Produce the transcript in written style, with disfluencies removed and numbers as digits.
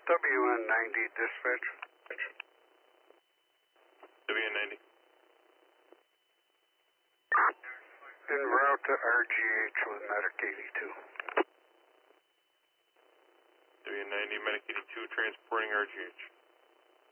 WN90 dispatch. WN90. En route to RGH with Medic 82. WN90, Medic 82, transporting RGH.